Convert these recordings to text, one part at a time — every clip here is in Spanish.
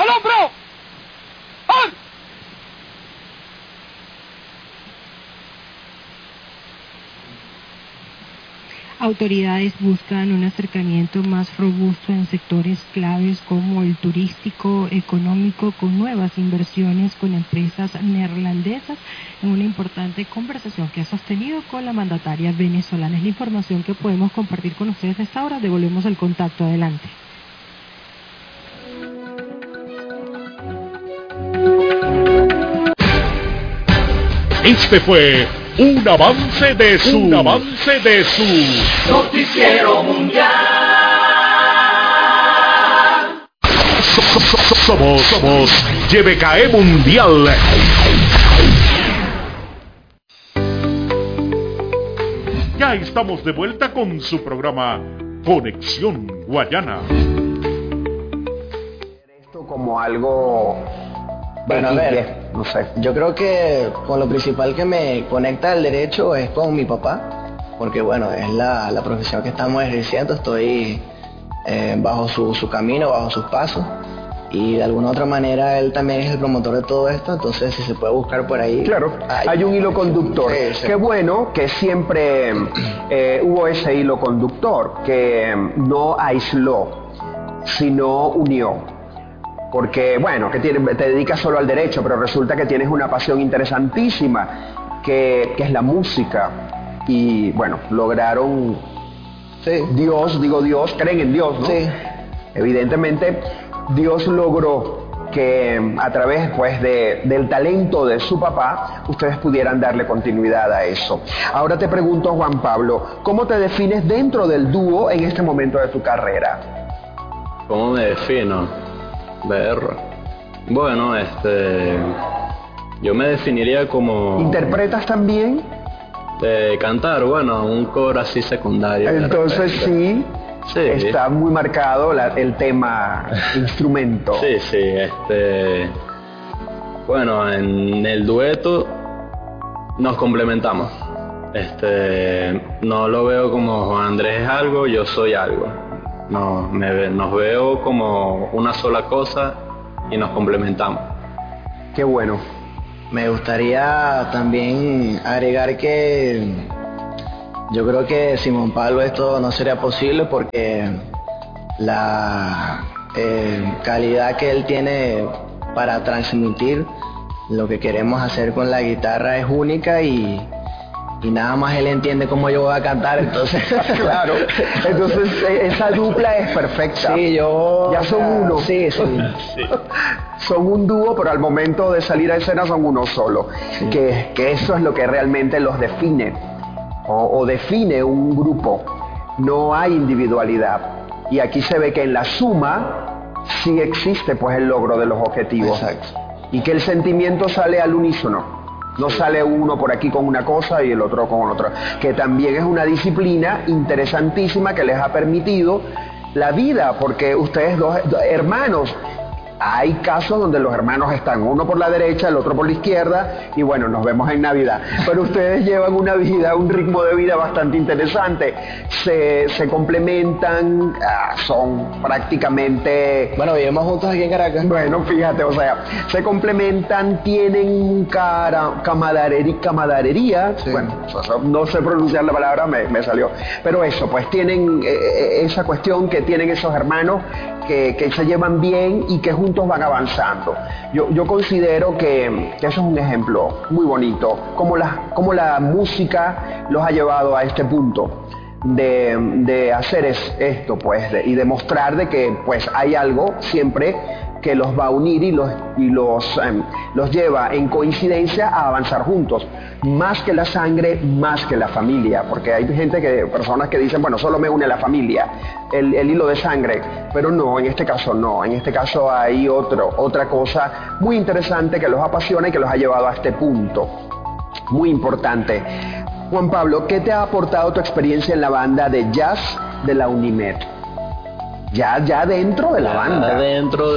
al hombro! ¡Ar! Autoridades buscan un acercamiento más robusto en sectores claves como el turístico, económico, con nuevas inversiones con empresas neerlandesas en una importante conversación que ha sostenido con la mandataria venezolana. Es la información que podemos compartir con ustedes a esta hora. Devolvemos el contacto. Adelante. Este fue un avance de su noticiero mundial. Somos YBKE Mundial. Ya estamos de vuelta con su programa Conexión Guayana. Esto como algo... Bueno, a ver, no sé. Yo creo que con lo principal que me conecta al derecho es con mi papá, porque bueno, es la profesión que estamos ejerciendo, estoy bajo su camino, bajo sus pasos, y de alguna otra manera él también es el promotor de todo esto, entonces si se puede buscar por ahí... Claro, hay un hilo conductor. Sí. Qué bueno que siempre hubo ese hilo conductor, que no aisló, sino unió. Porque, bueno, que te dedicas solo al derecho, pero resulta que tienes una pasión interesantísima, que es la música. Y, bueno, lograron... Sí. Dios, creen en Dios, ¿no? Sí. Evidentemente, Dios logró que a través, pues, del talento de su papá, ustedes pudieran darle continuidad a eso. Ahora te pregunto, Juan Pablo, ¿cómo te defines dentro del dúo en este momento de tu carrera? ¿Cómo me defino? Bueno, yo me definiría como... ¿Interpretas también? Cantar, bueno, un coro así secundario. Entonces sí, está muy marcado el tema instrumento. Sí, bueno, en el dueto nos complementamos. No lo veo como Juan Andrés es algo, yo soy algo. Nos veo como una sola cosa y nos complementamos. Qué bueno. Me gustaría también agregar que yo creo que Simón Pablo esto no sería posible porque la calidad que él tiene para transmitir lo que queremos hacer con la guitarra es única y nada más él entiende cómo yo voy a cantar, entonces... Claro, entonces esa dupla es perfecta. Sí, ya son uno. Sí. Son un dúo, pero al momento de salir a escena son uno solo. Sí. Que eso es lo que realmente los define, o define un grupo. No hay individualidad. Y aquí se ve que en la suma sí existe pues el logro de los objetivos. Exacto. Y que el sentimiento sale al unísono. No sale uno por aquí con una cosa y el otro con otra, que también es una disciplina interesantísima que les ha permitido la vida, porque ustedes dos hermanos, hay casos donde los hermanos están uno por la derecha, el otro por la izquierda, y bueno, nos vemos en Navidad, pero ustedes llevan una vida, un ritmo de vida bastante interesante, se complementan, son prácticamente... Bueno, vivimos juntos aquí en Caracas. Bueno, fíjate, o sea, se complementan, tienen camaradería, sí. Bueno, no sé pronunciar la palabra, me salió, pero eso, pues tienen esa cuestión que tienen esos hermanos que se llevan bien y que juntos van avanzando. Yo considero que eso es un ejemplo muy bonito, como la música los ha llevado a este punto de hacer esto, pues, y demostrar de que pues hay algo siempre que los va a unir y los lleva en coincidencia a avanzar juntos, más que la sangre, más que la familia, porque hay personas que dicen, bueno, solo me une la familia, el hilo de sangre, pero no, en este caso no, en este caso hay otra cosa muy interesante que los apasiona y que los ha llevado a este punto, muy importante. Juan Pablo, ¿qué te ha aportado tu experiencia en la banda de jazz de la UNIMED? Ya dentro de la banda. Dentro,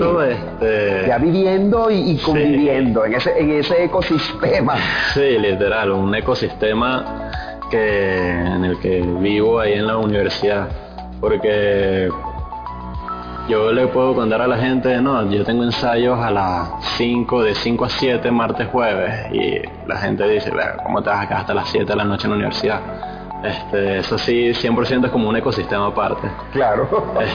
ya viviendo y conviviendo en ese ecosistema. Sí, literal, un ecosistema en el que vivo ahí en la universidad. Porque yo le puedo contar a la gente, no, yo tengo ensayos a las 5, de 5 a 7, martes, jueves, y la gente dice, ¿cómo te vas a quedar hasta las 7 de la noche en la universidad? Eso sí, 100% es como un ecosistema aparte. Claro.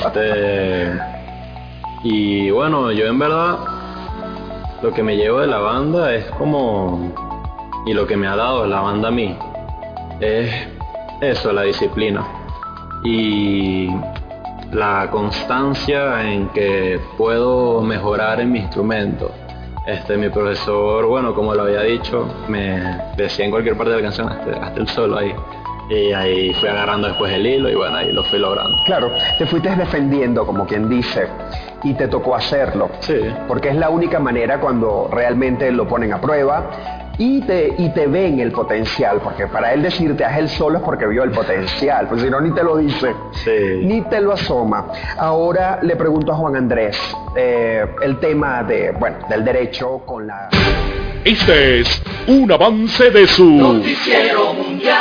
Y bueno, yo en verdad, lo que me llevo de la banda es como, y lo que me ha dado la banda a mí, es eso, la disciplina. Y la constancia en que puedo mejorar en mi instrumento. Mi profesor, bueno, como lo había dicho, me decía en cualquier parte de la canción, hasta el solo ahí. Y ahí fui agarrando después el hilo y bueno, ahí lo fui logrando. Claro, te fuiste defendiendo, como quien dice, y te tocó hacerlo. Sí. Porque es la única manera cuando realmente lo ponen a prueba y te ven el potencial, porque para él decirte haz el solo es porque vio el potencial, pues si no ni te lo dice, sí, ni te lo asoma. Ahora le pregunto a Juan Andrés el tema del derecho con la... Este es un avance de su Noticiero Mundial.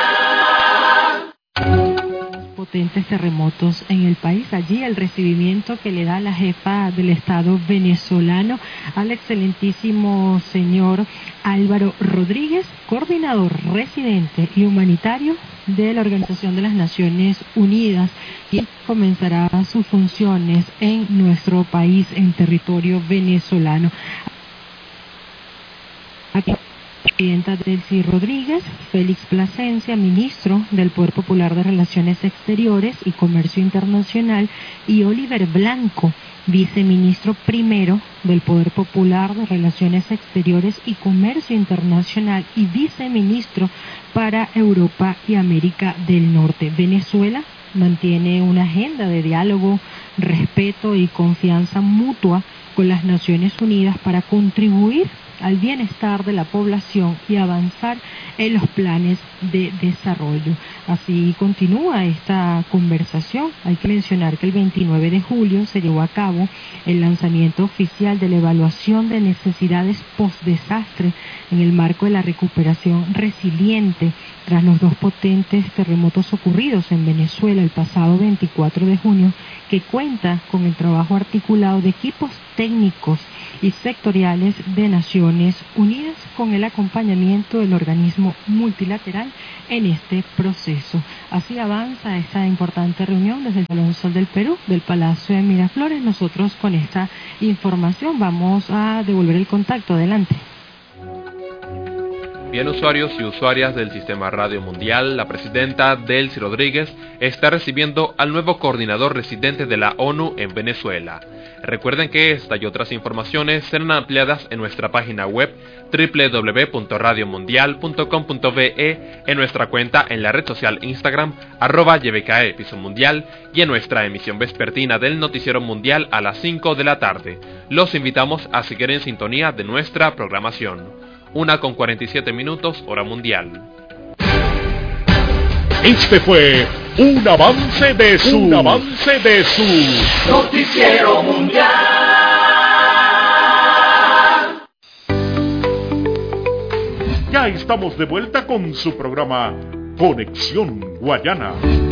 Potentes terremotos en el país. Allí el recibimiento que le da la jefa del Estado venezolano al excelentísimo señor Álvaro Rodríguez, coordinador residente y humanitario de la Organización de las Naciones Unidas, y comenzará sus funciones en nuestro país, en territorio venezolano. Aquí presidenta Delcy Rodríguez, Félix Plasencia, ministro del Poder Popular de Relaciones Exteriores y Comercio Internacional, y Oliver Blanco, viceministro primero del Poder Popular de Relaciones Exteriores y Comercio Internacional y viceministro para Europa y América del Norte. Venezuela mantiene una agenda de diálogo, respeto y confianza mutua con las Naciones Unidas para contribuir al bienestar de la población y avanzar en los planes de desarrollo. Así continúa esta conversación. Hay que mencionar que el 29 de julio se llevó a cabo el lanzamiento oficial de la evaluación de necesidades post-desastre en el marco de la recuperación resiliente tras los dos potentes terremotos ocurridos en Venezuela el pasado 24 de junio, que cuenta con el trabajo articulado de equipos técnicos y sectoriales de Naciones Unidas, con el acompañamiento del organismo multilateral en este proceso. Así avanza esta importante reunión desde el Salón Sol del Perú, del Palacio de Miraflores. Nosotros con esta información vamos a devolver el contacto. Adelante. Bien, usuarios y usuarias del Sistema Radio Mundial, la presidenta Delcy Rodríguez está recibiendo al nuevo coordinador residente de la ONU en Venezuela. Recuerden que esta y otras informaciones serán ampliadas en nuestra página web www.radiomundial.com.be, en nuestra cuenta en la red social Instagram @YBKE_mundial y en nuestra emisión vespertina del Noticiero Mundial a las 5 de la tarde. Los invitamos a seguir en sintonía de nuestra programación. 1:47 hora mundial. Este fue un avance de su Noticiero Mundial. Ya estamos de vuelta con su programa Conexión Guayana.